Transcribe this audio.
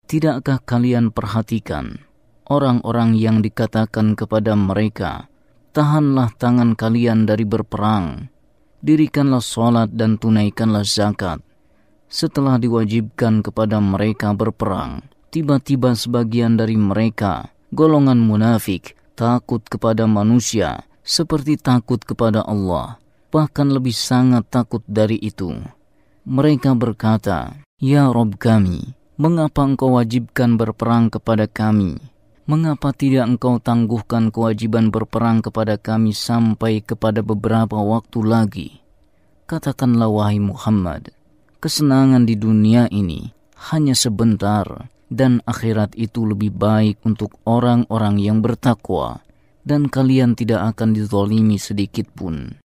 Tidakkah kalian perhatikan orang-orang yang dikatakan kepada mereka, tahanlah tangan kalian dari berperang, dirikanlah sholat dan tunaikanlah zakat. Setelah diwajibkan kepada mereka berperang, tiba-tiba sebagian dari mereka, golongan munafik, takut kepada manusia seperti takut kepada Allah, bahkan lebih sangat takut dari itu. Mereka berkata, "Ya Rabb kami, mengapa engkau wajibkan berperang kepada kami? Mengapa tidak engkau tangguhkan kewajiban berperang kepada kami sampai kepada beberapa waktu lagi?" Katakanlah wahai Muhammad, kesenangan di dunia ini hanya sebentar, dan akhirat itu lebih baik untuk orang-orang yang bertakwa, dan kalian tidak akan dizalimi sedikit pun.